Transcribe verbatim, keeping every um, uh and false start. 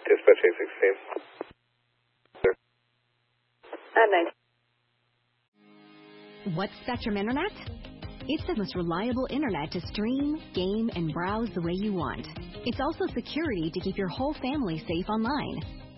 Dispatch eight sixteen. At night. What's Spectrum Internet? It's the most reliable internet to stream, game, and browse the way you want. It's also security to keep your whole family safe online.